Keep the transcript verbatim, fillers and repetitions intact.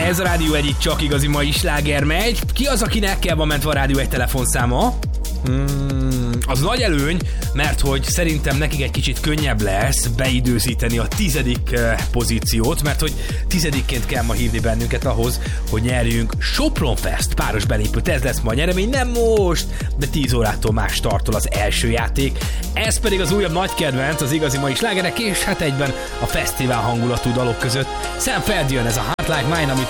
Ez a Rádió egy itt csak igazi mai sláger megy. Ki az, akinek kell van mentve a Rádió egy telefonszáma? Hmm, az nagy előny, mert hogy szerintem nekik egy kicsit könnyebb lesz beidőzíteni a tizedik uh, pozíciót, mert hogy tizedikként kell ma hívni bennünket ahhoz, hogy nyerjünk Sopron Fest páros belépőt. Ez lesz ma a nyeremény, nem most, de tíz órától már startol az első játék. Ez pedig az újabb nagy kedvenc, az igazi mai slágerek, és hát egyben a fesztivál hangulatú dalok között. Sam Feld jön, ez a Hot Like Mine, amit